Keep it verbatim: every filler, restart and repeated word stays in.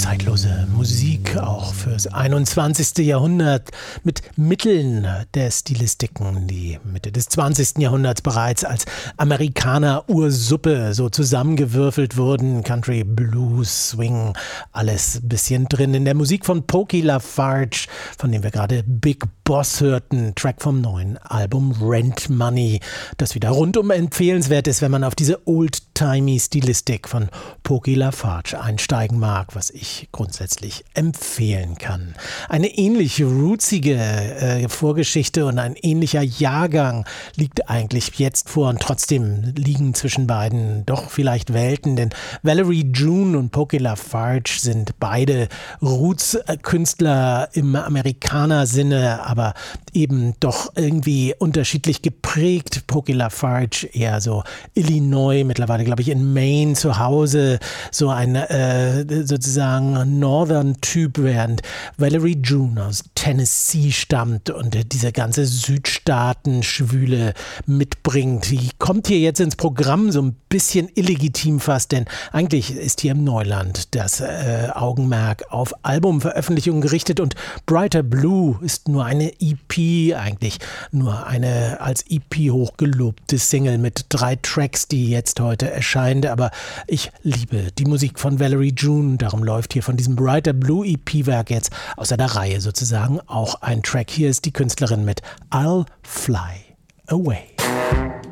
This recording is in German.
zeitlose Musik, auch fürs einundzwanzigste. Jahrhundert, mit Mitteln der Stilistiken, die Mitte des zwanzigsten. Jahrhunderts bereits als Amerikaner-Ursuppe so zusammengewürfelt wurden. Country, Blues, Swing, alles ein bisschen drin. In der Musik von Pokey LaFarge, von dem wir gerade Big Boss hörten, Track vom neuen Album Rent Money, das wieder rundum empfehlenswert ist, wenn man auf diese old-timey Stilistik von Pokey LaFarge einsteigen mag, was ich grundsätzlich empfehlen kann. Eine ähnlich rootsige äh, Vorgeschichte und ein ähnlicher Jahrgang liegt eigentlich jetzt vor, und trotzdem liegen zwischen beiden doch vielleicht Welten, denn Valerie June und Pokey LaFarge sind beide Roots-Künstler im Amerikaner-Sinne, aber eben doch irgendwie unterschiedlich geprägt. Pokey LaFarge eher so Illinois, mittlerweile glaube ich in Maine zu Hause, so ein äh, sozusagen Northern-Typ, während Valerie June aus Tennessee stammt und diese ganze Südstaaten-Schwüle mitbringt. Die kommt hier jetzt ins Programm so ein bisschen illegitim fast, denn eigentlich ist hier im Neuland das äh, Augenmerk auf Albumveröffentlichungen gerichtet, und Brighter Blue ist nur eine E P, eigentlich nur eine als E P hochgelobte Single mit drei Tracks, die jetzt heute erscheint. Aber ich liebe die Musik von Valerie June, darum läuft hier von diesem Brighter Blue E P-Werk jetzt außer der Reihe sozusagen auch ein Track. Hier ist die Künstlerin mit I'll Fly Away.